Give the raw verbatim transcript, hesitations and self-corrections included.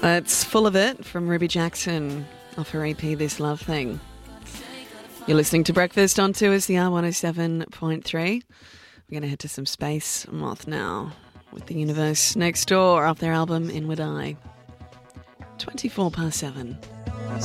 It's Full of It from Ruby Jackson off her E P This Love Thing. You're listening to Breakfast on two S C R one oh seven point three. We're going to head to some Space Moth now with The Universe Next Door off their album Inward Eye. twenty-four past seven.